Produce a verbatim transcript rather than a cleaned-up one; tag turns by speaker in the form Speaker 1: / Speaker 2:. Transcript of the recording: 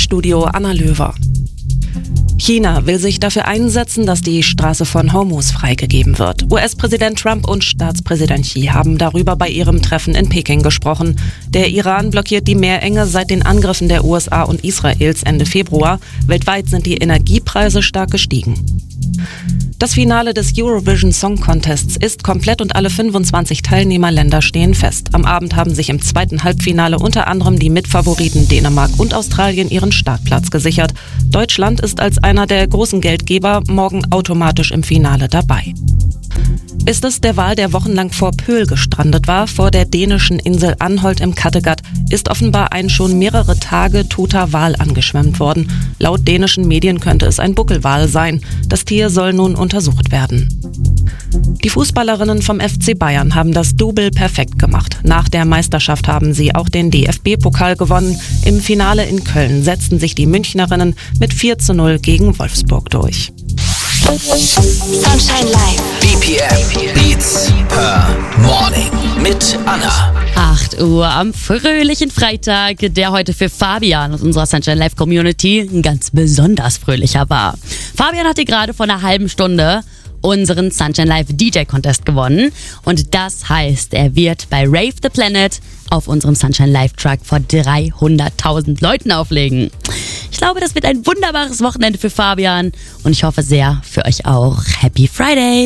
Speaker 1: Studio Anna Löwer. China will sich dafür einsetzen, dass die Straße von Hormuz freigegeben wird. U S-Präsident Trump und Staatspräsident Xi haben darüber bei ihrem Treffen in Peking gesprochen. Der Iran blockiert die Meerenge seit den Angriffen der U S A und Israels Ende Februar. Weltweit sind die Energiepreise stark gestiegen. Das Finale des Eurovision Song Contests ist komplett und alle fünfundzwanzig Teilnehmerländer stehen fest. Am Abend haben sich im zweiten Halbfinale unter anderem die Mitfavoriten Dänemark und Australien ihren Startplatz gesichert. Deutschland ist als einer der großen Geldgeber morgen automatisch im Finale dabei. Ist es der Wal, der wochenlang vor Pöhl gestrandet war, vor der dänischen Insel Anholt im Kattegat, ist offenbar ein schon mehrere Tage toter Wal angeschwemmt worden. Laut dänischen Medien könnte es ein Buckelwal sein. Das Tier soll nun untersucht werden. Die Fußballerinnen vom F C Bayern haben das Double perfekt gemacht. Nach der Meisterschaft haben sie auch den D F B-Pokal gewonnen. Im Finale in Köln setzten sich die Münchnerinnen mit vier zu null gegen Wolfsburg durch.
Speaker 2: Sunshine Live.
Speaker 3: B P M Beats per Morning mit Anna.
Speaker 4: acht Uhr am fröhlichen Freitag, der heute für Fabian aus unserer Sunshine Live Community ein ganz besonders fröhlicher war. Fabian hatte gerade vor einer halben Stunde unseren Sunshine Live D J Contest gewonnen und das heißt, er wird bei Rave the Planet auf unserem Sunshine Live Truck vor dreihunderttausend Leuten auflegen. Ich glaube, das wird ein wunderbares Wochenende für Fabian und ich hoffe sehr für euch auch. Happy Friday!